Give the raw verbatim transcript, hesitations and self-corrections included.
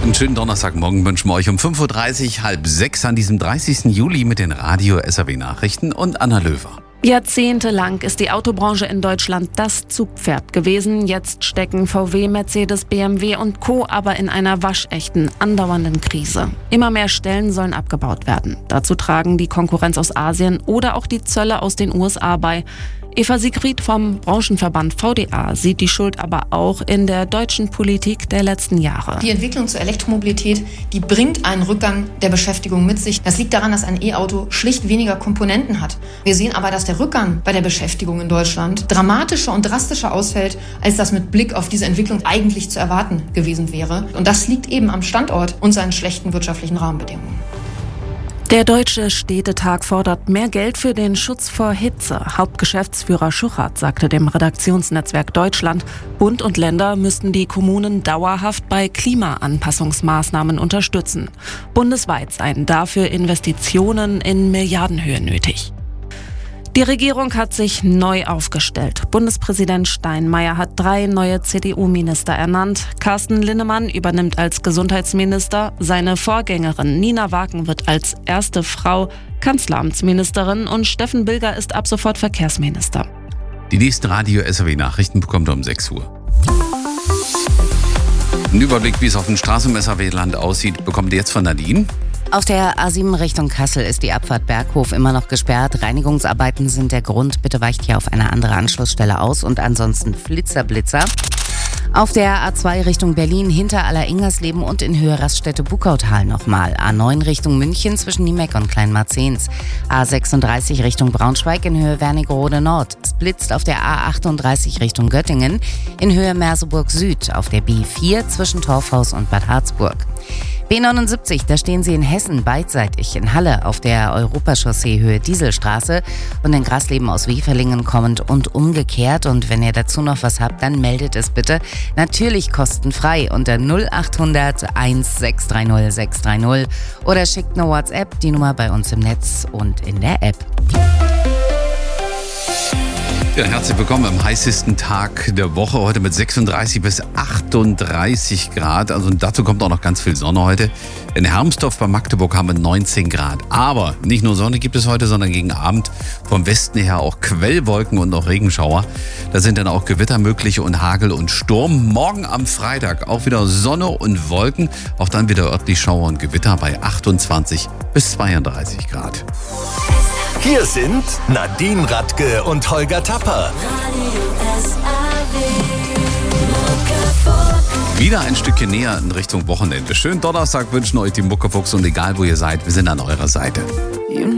Einen schönen Donnerstagmorgen wünschen wir euch um fünf Uhr dreißig, halb sechs an diesem dreißigsten Juli mit den Radio-S R W-Nachrichten und Anna Löwer. Jahrzehntelang ist die Autobranche in Deutschland das Zugpferd gewesen. Jetzt stecken V W, Mercedes, B M W und Co. aber in einer waschechten, andauernden Krise. Immer mehr Stellen sollen abgebaut werden. Dazu tragen die Konkurrenz aus Asien oder auch die Zölle aus den U S A bei. Eva Siegfried vom Branchenverband V D A sieht die Schuld aber auch in der deutschen Politik der letzten Jahre. Die Entwicklung zur Elektromobilität, die bringt einen Rückgang der Beschäftigung mit sich. Das liegt daran, dass ein E-Auto schlicht weniger Komponenten hat. Wir sehen aber, dass der Rückgang bei der Beschäftigung in Deutschland dramatischer und drastischer ausfällt, als das mit Blick auf diese Entwicklung eigentlich zu erwarten gewesen wäre. Und das liegt eben am Standort und seinen schlechten wirtschaftlichen Rahmenbedingungen. Der Deutsche Städtetag fordert mehr Geld für den Schutz vor Hitze. Hauptgeschäftsführer Schuchert sagte dem Redaktionsnetzwerk Deutschland, Bund und Länder müssten die Kommunen dauerhaft bei Klimaanpassungsmaßnahmen unterstützen. Bundesweit seien dafür Investitionen in Milliardenhöhe nötig. Die Regierung hat sich neu aufgestellt. Bundespräsident Steinmeier hat drei neue C D U-Minister ernannt. Carsten Linnemann übernimmt als Gesundheitsminister. Seine Vorgängerin Nina Wagen wird als erste Frau Kanzleramtsministerin und Steffen Bilger ist ab sofort Verkehrsminister. Die nächsten Radio-S R W-Nachrichten bekommt ihr um sechs Uhr. Ein Überblick, wie es auf dem Straßen im S R W-Land aussieht, bekommt ihr jetzt von Nadine. Auf der A sieben Richtung Kassel ist die Abfahrt Berghof immer noch gesperrt. Reinigungsarbeiten sind der Grund. Bitte weicht hier auf eine andere Anschlussstelle aus und ansonsten Flitzerblitzer. Auf der A zwei Richtung Berlin hinter Aller-Ingersleben und in Höhe Raststätte Buckautal nochmal. A neun Richtung München zwischen Niemeck und Kleinmarzens. A sechsunddreißig Richtung Braunschweig in Höhe Wernigerode Nord. Es blitzt auf der A achtunddreißig Richtung Göttingen in Höhe Merseburg Süd. Auf der B vier zwischen Torfhaus und Bad Harzburg. B neunundsiebzig, da stehen Sie in Hessen beidseitig in Halle auf der Europachaussee Höhe Dieselstraße und in Grasleben aus Weferlingen kommend und umgekehrt. Und wenn ihr dazu noch was habt, dann meldet es bitte natürlich kostenfrei unter null achthundert eins sechs drei null sechs drei null oder schickt eine WhatsApp, die Nummer bei uns im Netz und in der App. Ja, herzlich willkommen am heißesten Tag der Woche, heute mit sechsunddreißig bis achtunddreißig Grad. Also dazu kommt auch noch ganz viel Sonne heute. In Hermsdorf bei Magdeburg haben wir neunzehn Grad. Aber nicht nur Sonne gibt es heute, sondern gegen Abend vom Westen her auch Quellwolken und auch Regenschauer. Da sind dann auch Gewitter möglich und Hagel und Sturm. Morgen am Freitag auch wieder Sonne und Wolken. Auch dann wieder örtlich Schauer und Gewitter bei achtundzwanzig bis zweiunddreißig Grad. Hier sind Nadine Radke und Holger Tapper. Wieder ein Stückchen näher in Richtung Wochenende. Schönen Donnerstag wünschen euch die Muckefuchs und egal wo ihr seid, wir sind an eurer Seite.